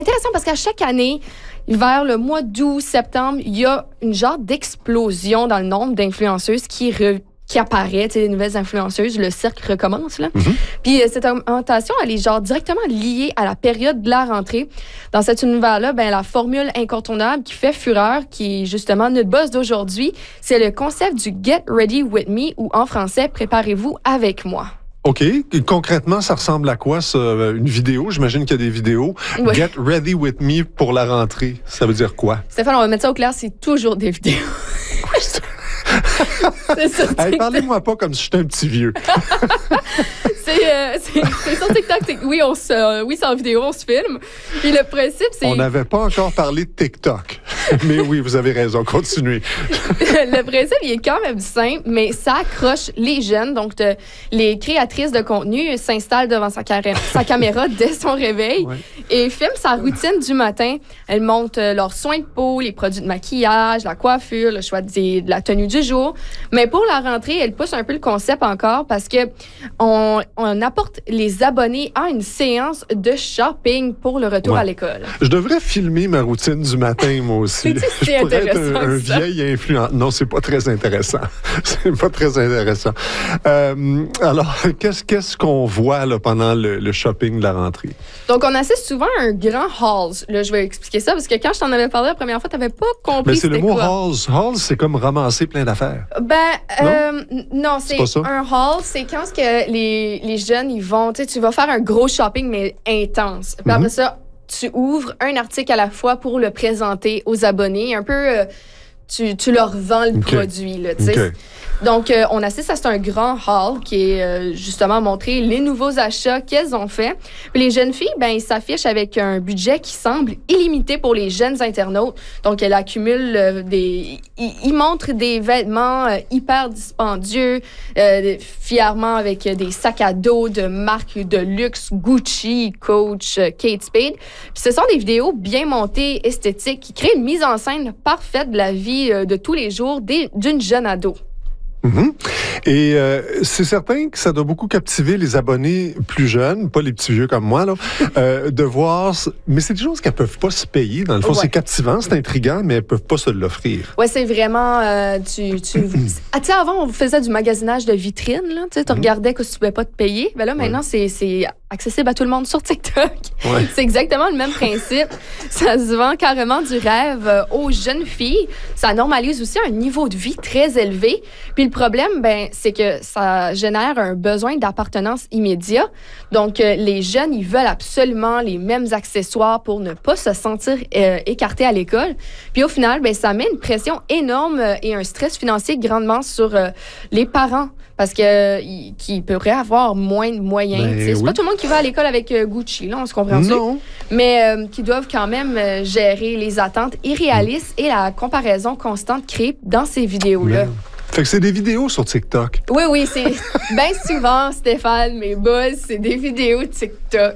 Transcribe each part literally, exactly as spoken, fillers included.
Intéressant parce qu'à chaque année, vers le mois d'août, septembre, il y a une genre d'explosion dans le nombre d'influenceuses qui, re, qui apparaît, tu sais, les nouvelles influenceuses, le cercle recommence, là. Mm-hmm. Puis euh, cette augmentation, elle est genre directement liée à la période de la rentrée. Dans cet univers-là, ben, la formule incontournable qui fait fureur, qui est justement notre boss d'aujourd'hui, c'est le concept du « Get Ready With Me » ou en français « Préparez-vous avec moi ». OK. Concrètement, ça ressemble à quoi, ça? Une vidéo? J'imagine qu'il y a des vidéos. Oui. Get ready with me pour la rentrée. Ça veut dire quoi? Stéphane, on va mettre ça au clair, c'est toujours des vidéos. C'est sur TikTok. Hey, parlez-moi pas comme si j'étais un petit vieux. c'est, euh, c'est, c'est sur TikTok. C'est, oui, on se, euh, oui, c'est en vidéo, on se filme. Puis le principe, c'est... On n'avait pas encore parlé de TikTok. Mais oui, vous avez raison. Continuez. Le principe, il est quand même simple, mais ça accroche les jeunes. Donc, de, les créatrices de contenu s'installent devant sa, carré- sa caméra dès son réveil ouais. et filment sa routine du matin. Elles montrent euh, leurs soins de peau, les produits de maquillage, la coiffure, le choix de, de la tenue du jour. Mais pour la rentrée, elles poussent un peu le concept encore parce que on, on apporte les abonnés à une séance de shopping pour le retour ouais. à l'école. Je devrais filmer ma routine du matin, moi aussi. C'est, c'est je pourrais être un, un ça. vieil influent. Non, c'est pas très intéressant. C'est pas très intéressant. Euh, alors, qu'est-ce, qu'est-ce qu'on voit là, pendant le, le shopping de la rentrée? Donc, on assiste souvent à un grand hauls. Là, je vais expliquer ça parce que quand je t'en avais parlé la première fois, tu n'avais pas compris. Mais c'est c'était le mot quoi. hauls. Hauls, c'est comme ramasser plein d'affaires. Ben, non, euh, non c'est, c'est un haul. C'est quand que les, les jeunes, ils vont, tu sais, tu vas faire un gros shopping, mais intense. Puis mm-hmm. après ça, tu ouvres un article à la fois pour le présenter aux abonnés. Un peu, euh, tu, tu leur vends le okay. produit, là, tu sais. Okay. Donc, euh, on assiste à c'est un grand haul qui est euh, justement montrer les nouveaux achats qu'elles ont faits. Puis les jeunes filles, ben, ils s'affichent avec un budget qui semble illimité pour les jeunes internautes. Donc, elles accumulent euh, des... Ils, ils montrent des vêtements euh, hyper dispendieux, euh, fièrement avec euh, des sacs à dos de marques de luxe, Gucci, Coach, euh, Kate Spade. Puis ce sont des vidéos bien montées, esthétiques, qui créent une mise en scène parfaite de la vie euh, de tous les jours des, d'une jeune ado. Mm-hmm. Et euh, c'est certain que ça doit beaucoup captiver les abonnés plus jeunes, pas les petits vieux comme moi, là, euh, de voir... Mais c'est des choses qu'elles peuvent pas se payer. Dans le fond, ouais. c'est captivant, c'est intriguant, mais elles peuvent pas se l'offrir. Oui, c'est vraiment... Euh, tu, tu... ah, tu sais, avant, on faisait du magasinage de vitrines. Tu sais, tu mm-hmm. regardais que tu pouvais pas te payer. Ben là, maintenant, ouais. c'est, c'est accessible à tout le monde sur TikTok. Ouais. C'est exactement le même principe. Ça se vend carrément du rêve euh, aux jeunes filles. Ça normalise aussi un niveau de vie très élevé. Puis le problème, ben, c'est que ça génère un besoin d'appartenance immédiat. Donc, euh, les jeunes, ils veulent absolument les mêmes accessoires pour ne pas se sentir euh, écartés à l'école. Puis au final, ben, ça met une pression énorme euh, et un stress financier grandement sur euh, les parents. Parce que euh, qui pourraient avoir moins de moyens. Ben, c'est oui. pas tout le monde qui va à l'école avec euh, Gucci, là, on se comprend. Non. Mais euh, qui doivent quand même euh, gérer les attentes irréalistes et la comparaison constante créée dans ces vidéos-là. Ben. Fait que c'est des vidéos sur TikTok. Oui, oui, c'est bien souvent, Stéphane, mes buzz, c'est des vidéos TikTok.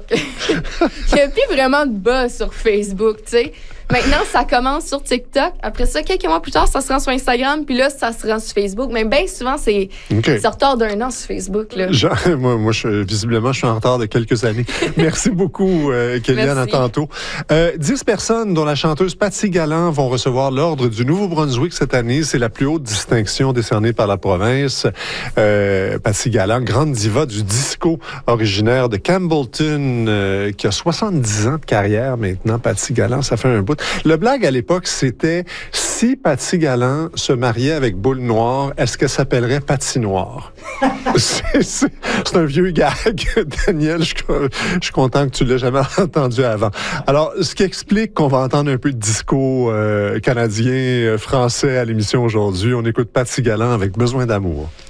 Il n'y a plus vraiment de buzz sur Facebook, tu sais. Maintenant, ça commence sur TikTok. Après ça, quelques mois plus tard, ça se rend sur Instagram. Puis là, ça se rend sur Facebook. Mais bien souvent, c'est, okay. c'est en retard d'un an sur Facebook. Là. Genre, moi, moi je, visiblement, je suis en retard de quelques années. Merci beaucoup, euh, Kéliane, à tantôt. Euh, dix personnes, dont la chanteuse Patsy Galland, vont recevoir l'ordre du Nouveau-Brunswick cette année. C'est la plus haute distinction décernée par la province. Euh, Patsy Galland, grande diva du disco, originaire de Campbellton, euh, qui a soixante-dix ans de carrière maintenant. Patsy Galland, ça fait un bout. Le blague à l'époque, c'était si Patsy Galland se mariait avec Boule Noire, est-ce qu'elle s'appellerait Patsy Noire? c'est, c'est, c'est un vieux gag, Daniel. Je, je suis content que tu l'aies jamais entendu avant. Alors, ce qui explique qu'on va entendre un peu de disco euh, canadien, euh, français à l'émission aujourd'hui. On écoute Patsy Galland avec Besoin d'amour.